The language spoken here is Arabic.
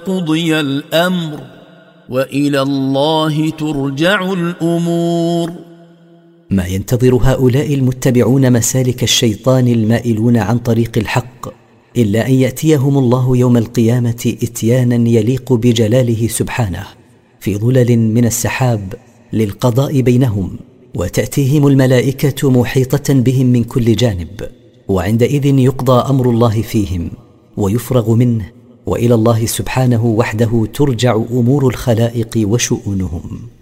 قضي الأمر وإلى الله ترجع الأمور. ما ينتظر هؤلاء المتبعون مسالك الشيطان المائلون عن طريق الحق إلا أن يأتيهم الله يوم القيامة إتيانا يليق بجلاله سبحانه في ظلل من السحاب للقضاء بينهم، وتأتيهم الملائكة محيطة بهم من كل جانب، وعندئذ يقضى أمر الله فيهم ويفرغ منه، وإلى الله سبحانه وحده ترجع أمور الخلائق وشؤونهم.